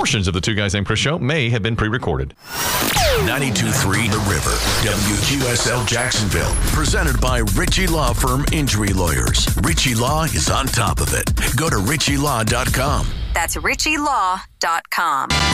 portions of the Two Guys Named Chris show may have been pre-recorded. 92.3 The River, WQSL Jacksonville. Presented by Ritchie Law Firm Injury Lawyers. Ritchie Law is on top of it. Go to ritchielaw.com. That's ritchielaw.com.